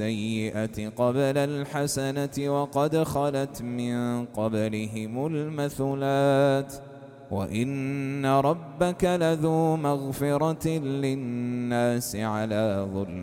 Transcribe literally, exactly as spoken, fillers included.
السيئة قبل الحسنة وقد خلت من قبلهم المثلات وإن ربك لذو مغفرة للناس على ظلم